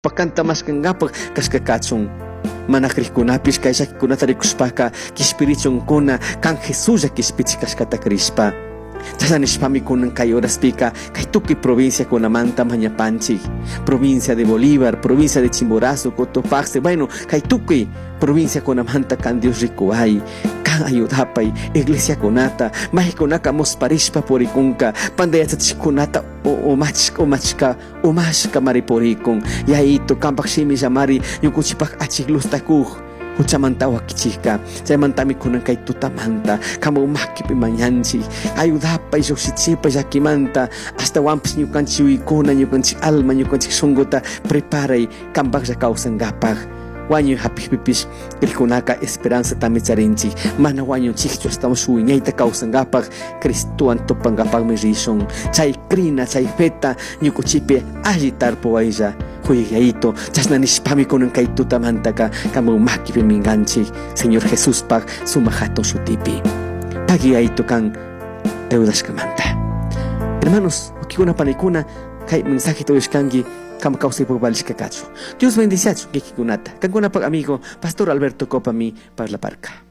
pakanta mas kangapag kaskakatsong manakrikunapis kaysa kunataricuspaka kispirichon kuna kan Jesús kispichikas katakrispa. Chasanishpami kunan kay oras pika kay tuki provincia con amanta mañapanchi, provincia de Bolívar, provincia de Chimborazo, Cotopaxi, bueno, kay tuki provincia con amanta kan Dios rico ay, kan ayudapay, iglesia konata, mahikonaka mosparishpa porikunka, pandaya chikunata o machka mariporikun, yaito kampak shimi jamari yukuchipak achiglustakuj. Huchamantawa kichika, chaymantami kunan kay tutamanta, kamo makipi mañanchi, ayudapa y soxichipa yakimanta, hasta wampis ñukanchi uykuna, ñukanchi alma, ñukanchi sungota, preparay, kambak ya kausangapag. Waño hapipipis, krikunaka esperanza tamicharinchi, mana waño chicho estamos uñaita kausangapag, Cristuan topangapag mi rison, chay krina, chay feta, ñukuchipe agitar po ella. Huyaito, chasnanishpami con un kaituta mantaka, kamo makipi minganchi, Señor Jesús pag sumajato sutipi. Pagiaito kan eudashkamanta. Hermanos, ukikuna panikuna, kay mensaje to ishkangi, kama kausi po balishkakacho. Dios bendice a kikikunata. Kankuna pag amigo, Pastor Alberto Copami, para la parca.